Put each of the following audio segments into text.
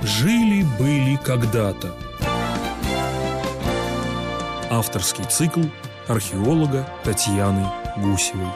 Жили-были когда-то. Авторский цикл археолога Татьяны Гусевой.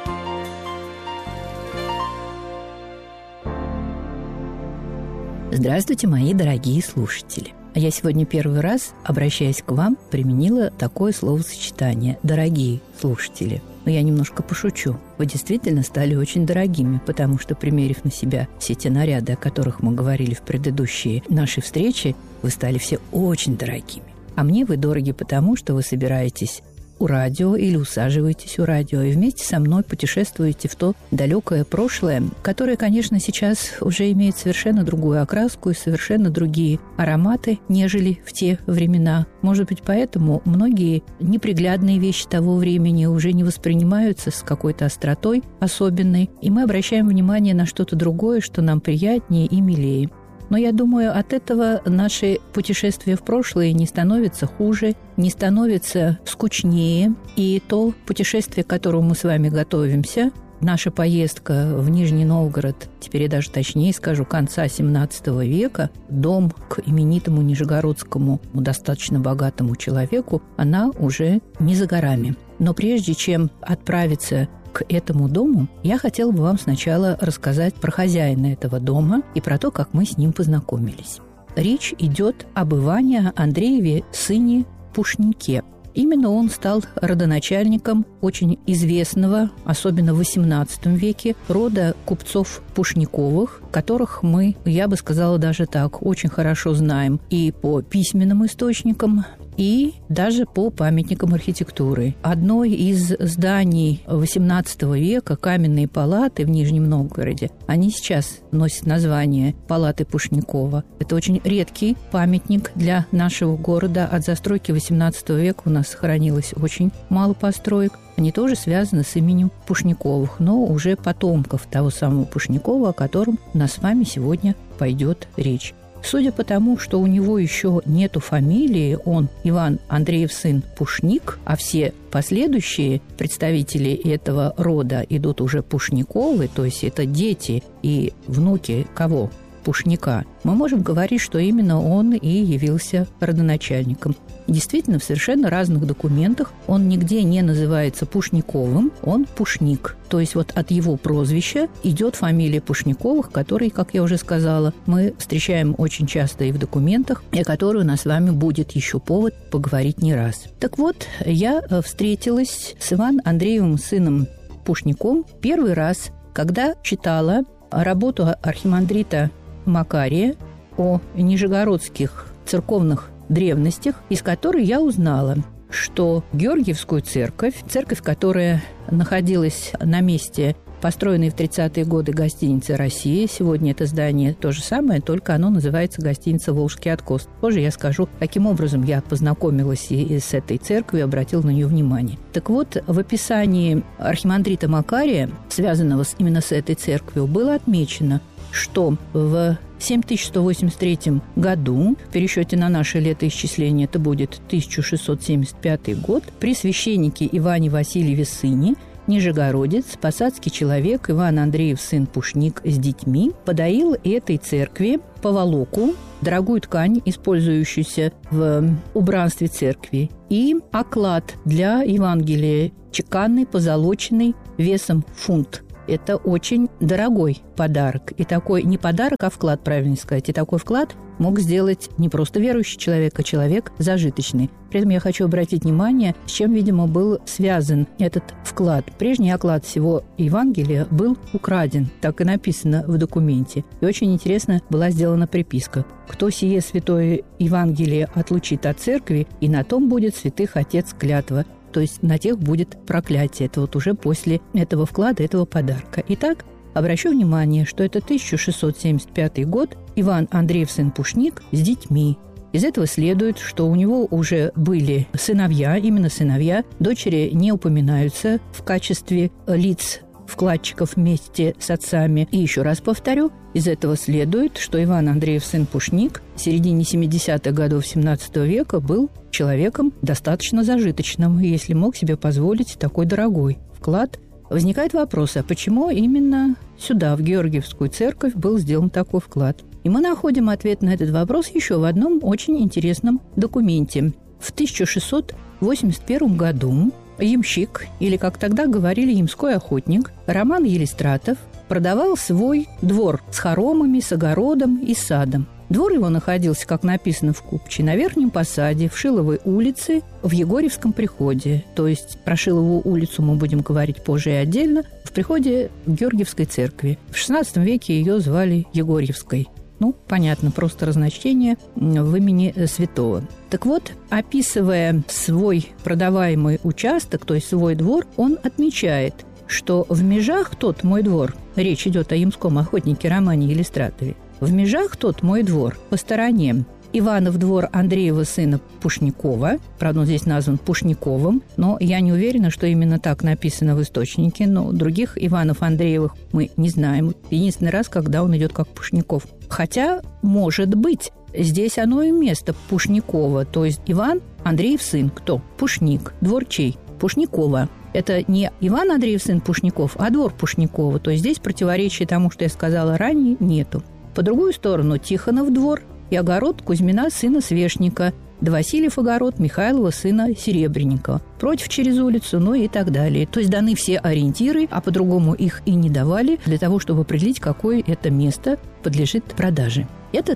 Здравствуйте, мои дорогие слушатели. Я сегодня первый раз, обращаясь к вам, применила такое словосочетание «дорогие слушатели». Но я немножко пошучу. Вы действительно стали очень дорогими, потому что, примерив на себя все те наряды, о которых мы говорили в предыдущие наши встречи, вы стали все очень дорогими. А мне вы дороги потому, что вы собираетесь у радио или усаживаетесь у радио и вместе со мной путешествуете в то далекое прошлое, которое, конечно, сейчас уже имеет совершенно другую окраску и совершенно другие ароматы, нежели в те времена. Может быть, поэтому многие неприглядные вещи того времени уже не воспринимаются с какой-то остротой особенной, и мы обращаем внимание на что-то другое, что нам приятнее и милее. Но я думаю, от этого наши путешествия в прошлое не становятся хуже, не становятся скучнее. И то путешествие, к которому мы с вами готовимся, наша поездка в Нижний Новгород, теперь я даже точнее скажу, конца XVII века, дом к именитому нижегородскому, достаточно богатому человеку, она уже не за горами. Но прежде чем отправиться к этому дому, я хотела бы вам сначала рассказать про хозяина этого дома и про то, как мы с ним познакомились. Речь идет об Иване Андрееве, сыне Пушнике. Именно он стал родоначальником очень известного, особенно в XVIII веке, рода купцов Пушниковых, которых мы, я бы сказала даже так, очень хорошо знаем и по письменным источникам, и даже по памятникам архитектуры. Одно из зданий XVIII века, каменные палаты в Нижнем Новгороде, они сейчас носят название Палаты Пушникова. Это очень редкий памятник для нашего города. От застройки XVIII века у нас сохранилось очень мало построек. Они тоже связаны с именем Пушниковых, но уже потомков того самого Пушникова, о котором у нас с вами сегодня пойдет речь. Судя по тому, что у него еще нету фамилии, он Иван Андреев сын Пушник, а все последующие представители этого рода идут уже Пушниковы, то есть это дети и внуки кого? Пушника, мы можем говорить, что именно он и явился родоначальником. Действительно, в совершенно разных документах он нигде не называется Пушниковым, он Пушник. То есть вот от его прозвища идет фамилия Пушниковых, которые, как я уже сказала, мы встречаем очень часто и в документах, и о которой у нас с вами будет еще повод поговорить не раз. Так вот, я встретилась с Иваном Андреевым сыном Пушником первый раз, когда читала работу архимандрита Макария о нижегородских церковных древностях, из которой я узнала, что Георгиевскую церковь, которая находилась на месте построенной в 30-е годы гостиницы «Россия», сегодня это здание то же самое, только оно называется гостиница «Волжский откос». Позже я скажу, каким образом я познакомилась и с этой церковью, обратила на нее внимание. Так вот, в описании архимандрита Макария, связанного именно с этой церковью, было отмечено, что в 7183 году, в пересчете на наше летоисчисление это будет 1675 год, при священнике Иване Васильеве сыне, нижегородец, посадский человек Иван Андреев сын Пушник с детьми подарил этой церкви поволоку, дорогую ткань, использующуюся в убранстве церкви, и оклад для Евангелия, чеканный, позолоченный, весом фунт. Это очень дорогой подарок. И такой не подарок, а вклад, правильно сказать. И такой вклад мог сделать не просто верующий человек, а человек зажиточный. При этом я хочу обратить внимание, с чем, видимо, был связан этот вклад. Прежний оклад всего Евангелия был украден, так и написано в документе. И очень интересно была сделана приписка: «Кто сие святое Евангелие отлучит от церкви, и на том будет святых отец клятва». То есть на тех будет проклятие. Это вот уже после этого вклада, этого подарка. Итак, обращу внимание, что это 1675 год, Иван Андреев сын Пушник с детьми. Из этого следует, что у него уже были сыновья, именно сыновья, дочери не упоминаются в качестве лиц вкладчиков вместе с отцами. И еще раз повторю, из этого следует, что Иван Андреев сын Пушник в середине 70-х годов 17 века был человеком достаточно зажиточным, если мог себе позволить такой дорогой вклад. Возникает вопрос, а почему именно сюда, в Георгиевскую церковь, был сделан такой вклад? И мы находим ответ на этот вопрос еще в одном очень интересном документе. В 1681 году ямщик, или, как тогда говорили, ямской охотник, Роман Елистратов продавал свой двор с хоромами, с огородом и садом. Двор его находился, как написано в купче, на Верхнем Посаде, в Шиловой улице, в Егорьевском приходе. То есть про Шиловую улицу мы будем говорить позже и отдельно. В приходе Георгиевской церкви. В XVI веке ее звали Егорьевской. Ну, понятно, просто разночтение в имени святого. Так вот, описывая свой продаваемый участок, то есть свой двор, он отмечает, что в межах тот мой двор, речь идет о ямском охотнике Романе Елистратове, в межах тот мой двор, по стороне Иванов двор Андреева сына Пушникова, правда, он здесь назван Пушниковым, но я не уверена, что именно так написано в источнике, но других Иванов Андреевых мы не знаем. Единственный раз, когда он идет как Пушников. Хотя, может быть, здесь оно и место Пушникова, то есть Иван Андреев сын. Кто? Пушник. Двор чей? Пушникова. Это не Иван Андреев сын Пушников, а двор Пушникова. То есть здесь противоречия тому, что я сказала ранее, нету. По другую сторону Тихонов двор и огород Кузьмина сына Свешника, да Васильев огород Михайлова сына Серебренникова. Против через улицу, ну и так далее. То есть даны все ориентиры, а по-другому их и не давали, для того, чтобы определить, какое это место подлежит продаже. Это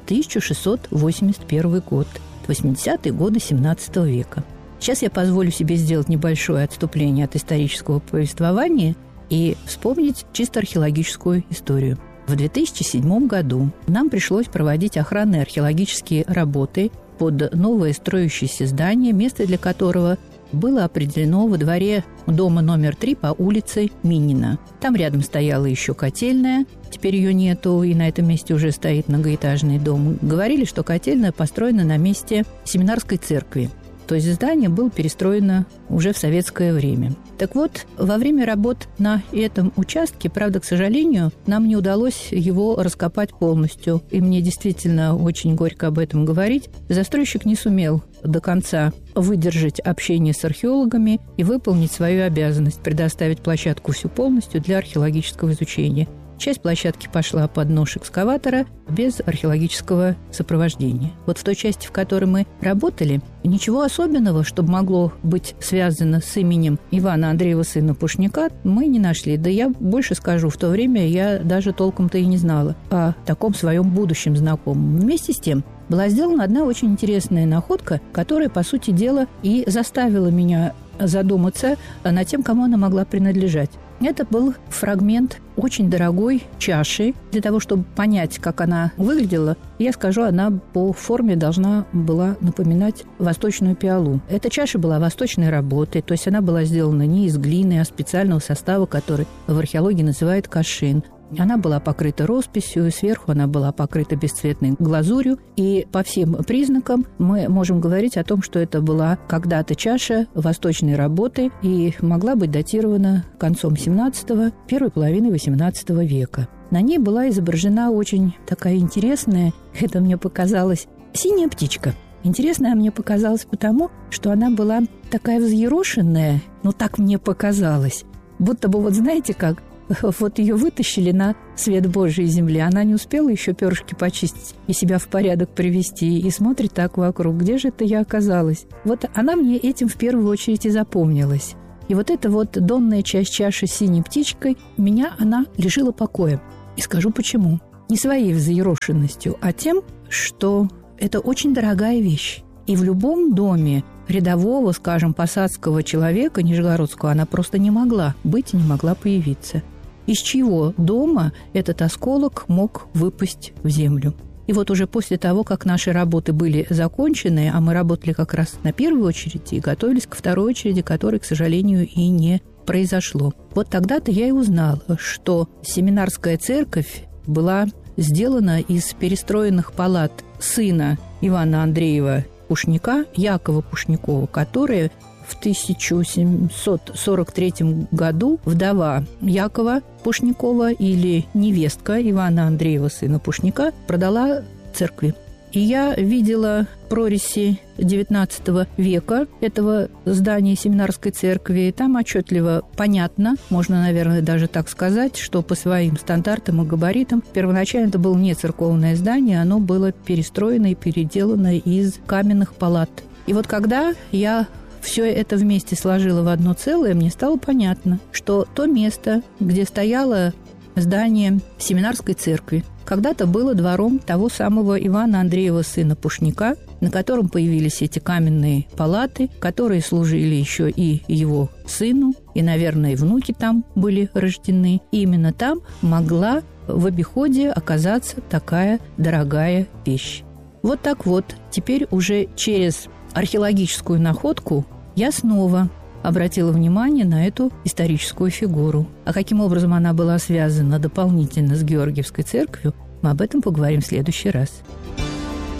1681 год, 80-е годы 17 века. Сейчас я позволю себе сделать небольшое отступление от исторического повествования и вспомнить чисто археологическую историю. В 2007 году нам пришлось проводить охранные археологические работы под новое строящееся здание, место для которого было определено во дворе дома номер 3 по улице Минина. Там рядом стояла еще котельная, теперь ее нету, и на этом месте уже стоит многоэтажный дом. Говорили, что котельная построена на месте семинарской церкви. То есть здание было перестроено уже в советское время. Так вот, во время работ на этом участке, правда, к сожалению, нам не удалось его раскопать полностью. И мне действительно очень горько об этом говорить. Застройщик не сумел до конца выдержать общение с археологами и выполнить свою обязанность предоставить площадку всю полностью для археологического изучения. Часть площадки пошла под нож экскаватора без археологического сопровождения. Вот в той части, в которой мы работали, ничего особенного, чтобы могло быть связано с именем Ивана Андреева сына Пушника, мы не нашли. Да я больше скажу, в то время я даже толком-то и не знала о таком своем будущем знакомом. Вместе с тем была сделана одна очень интересная находка, которая, по сути дела, и заставила меня задуматься над тем, кому она могла принадлежать. Это был фрагмент очень дорогой чаши. Для того, чтобы понять, как она выглядела, я скажу, она по форме должна была напоминать восточную пиалу. Эта чаша была восточной работы, то есть она была сделана не из глины, а специального состава, который в археологии называют кашин. Она была покрыта росписью, сверху она была покрыта бесцветной глазурью. И по всем признакам мы можем говорить о том, что это была когда-то чаша восточной работы и могла быть датирована концом 17-го, первой половиной 18 века. На ней была изображена очень такая интересная, это мне показалось, синяя птичка. Интересная мне показалась потому, что она была такая взъерошенная, но так мне показалось. Будто бы, вот знаете как, вот ее вытащили на свет Божьей земли, она не успела еще перышки почистить и себя в порядок привести, и смотрит так вокруг, где же это я оказалась. Вот она мне этим в первую очередь и запомнилась. И вот эта вот донная часть чаши с синей птичкой, меня она лишила покоя. И скажу почему. Не своей взъерошенностью, а тем, что это очень дорогая вещь. И в любом доме рядового, скажем, посадского человека нижегородского она просто не могла быть, не могла появиться. Из чьего дома этот осколок мог выпасть в землю? И вот уже после того, как наши работы были закончены, а мы работали как раз на первой очереди и готовились ко второй очереди, которой, к сожалению, и не произошло. Вот тогда-то я и узнала, что семинарская церковь была сделана из перестроенных палат сына Ивана Андреева Пушника, Якова Пушникова, который в 1743 году вдова Якова Пушникова или невестка Ивана Андреева сына Пушника продала церкви. И я видела прориси XIX века этого здания Семинарской церкви. И там отчетливо понятно, можно, наверное, даже так сказать, что по своим стандартам и габаритам первоначально это было не церковное здание, оно было перестроено и переделано из каменных палат. И вот когда я все это вместе сложила в одно целое, мне стало понятно, что то место, где стояло здание Семинарской церкви, когда-то было двором того самого Ивана Андреева, сына Пушника, на котором появились эти каменные палаты, которые служили еще и его сыну, и, наверное, и внуки там были рождены. И именно там могла в обиходе оказаться такая дорогая вещь. Вот так вот, теперь уже через археологическую находку я снова обратила внимание на эту историческую фигуру. А каким образом она была связана дополнительно с Георгиевской церковью, мы об этом поговорим в следующий раз.